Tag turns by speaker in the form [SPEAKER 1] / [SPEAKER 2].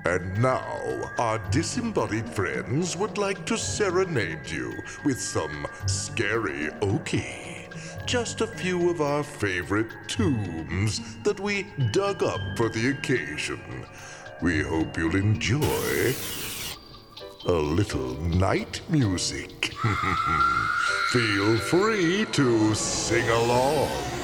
[SPEAKER 1] And now, our disembodied friends would like to serenade you with some scary okie. Just a few of our favorite tombs that we dug up for the occasion. We hope you'll enjoy a little night music. Feel free to sing along.